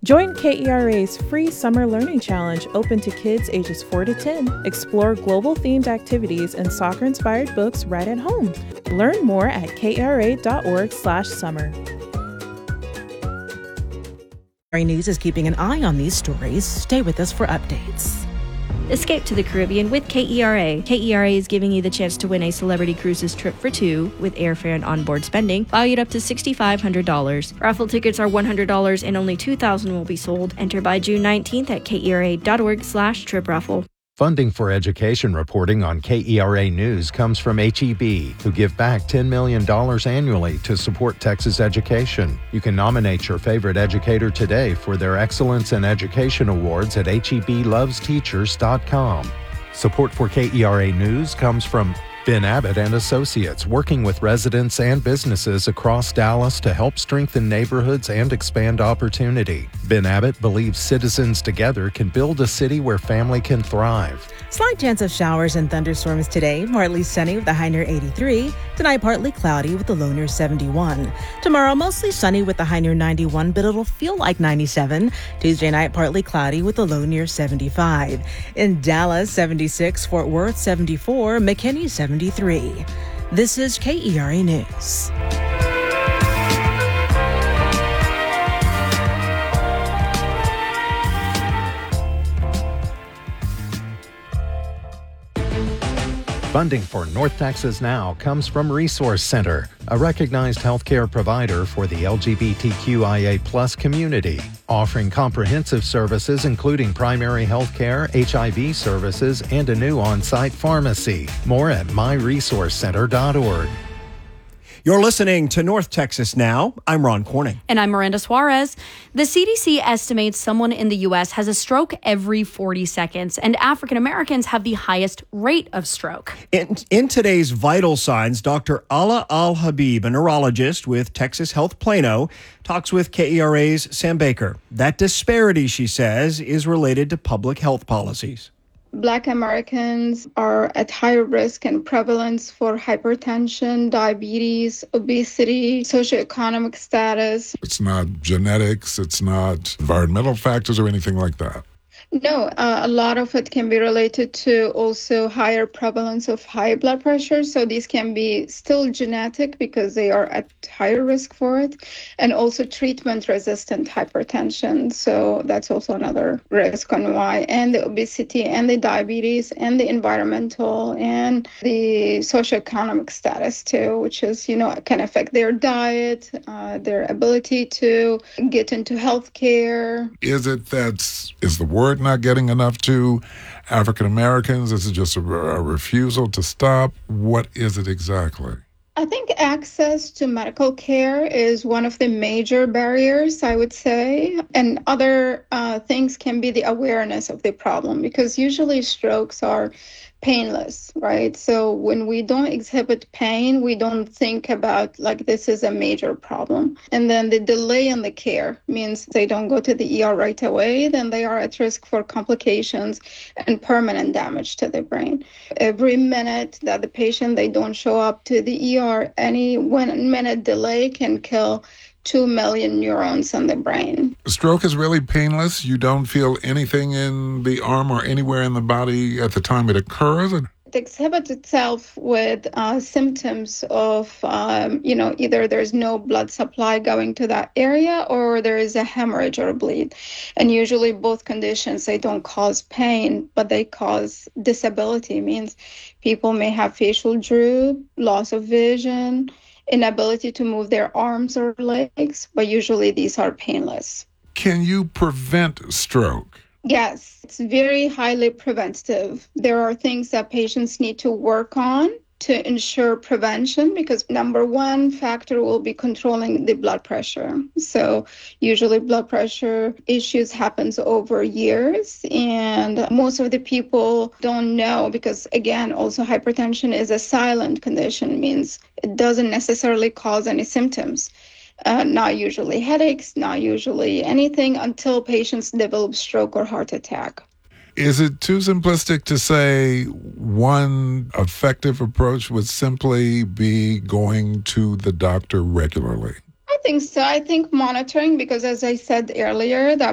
Join KERA's free Summer Learning Challenge open to kids ages 4 to 10. Explore global-themed activities and soccer-inspired books right at home. Learn more at kera.org/summer. News is keeping an eye on these stories. Stay with us for updates. Escape to the Caribbean with KERA. KERA is giving you the chance to win a Celebrity Cruises trip for two with airfare and onboard spending, valued up to $6,500. Raffle tickets are $100 and only 2,000 will be sold. Enter by June 19th at kera.org/trip raffle. Funding for education reporting on KERA News comes from HEB, who give back $10 million annually to support Texas education. You can nominate your favorite educator today for their Excellence in Education Awards at HEBlovesteachers.com. Support for KERA News comes from Ben Abbott and Associates, working with residents and businesses across Dallas to help strengthen neighborhoods and expand opportunity. Ben Abbott believes citizens together can build a city where family can thrive. Slight chance of showers and thunderstorms today, partly sunny with a high near 83. Tonight, partly cloudy with a low near 71. Tomorrow, mostly sunny with a high near 91, but it'll feel like 97. Tuesday night, partly cloudy with a low near 75. In Dallas, 76. Fort Worth, 74. McKinney, 73. This is KERA News. Funding for North Texas Now comes from Resource Center, a recognized healthcare provider for the LGBTQIA+ community, offering comprehensive services including primary health care, HIV services, and a new on-site pharmacy. More at myresourcecenter.org. You're listening to North Texas Now. I'm Ron Corning. And I'm Miranda Suarez. The CDC estimates someone in the U.S. has a stroke every 40 seconds, and African Americans have the highest rate of stroke. In today's Vital Signs, Dr. Ala Al-Habib, a neurologist with Texas Health Plano, talks with KERA's Sam Baker. That disparity, she says, is related to public health policies. Black Americans are at higher risk and prevalence for hypertension, diabetes, obesity, socioeconomic status. It's not genetics, it's not environmental factors or anything like that. No, a lot of it can be related to also higher prevalence of high blood pressure. So these can be still genetic because they are at higher risk for it, and also treatment-resistant hypertension. So that's also another risk on why, and the obesity and the diabetes and the environmental and the socioeconomic status too, which is, can affect their diet, their ability to get into healthcare. Is the word not getting enough to African Americans? Is it just a refusal to stop? What is it exactly? I think access to medical care is one of the major barriers, I would say. And other things can be the awareness of the problem, because usually strokes are painless, right? So when we don't exhibit pain, we don't think about this is a major problem. And then the delay in the care means they don't go to the ER right away, then they are at risk for complications and permanent damage to the brain. Every minute that the patient, they don't show up to the ER, any 1 minute delay can kill 2 million neurons in the brain. Stroke is really painless. You don't feel anything in the arm or anywhere in the body at the time it occurs? It exhibits itself with symptoms of, either there's no blood supply going to that area or there is a hemorrhage or a bleed. And usually both conditions, they don't cause pain, but they cause disability. It means people may have facial droop, loss of vision, inability to move their arms or legs, but usually these are painless. Can you prevent stroke? Yes, it's very highly preventative. There are things that patients need to work on to ensure prevention, because number one factor will be controlling the blood pressure. So usually blood pressure issues happens over years, and most of the people don't know, because again, also hypertension is a silent condition. It means it doesn't necessarily cause any symptoms. Not usually headaches, not usually anything until patients develop stroke or heart attack. Is it too simplistic to say one effective approach would simply be going to the doctor regularly? I think so. I think monitoring, because as I said earlier, that